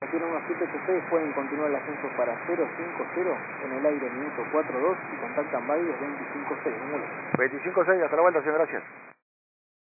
tiene unos 786, pueden continuar el ascenso para 050 en el aire minuto 42 y contactan válidos 256. 25-6, hasta la vuelta, señor, gracias.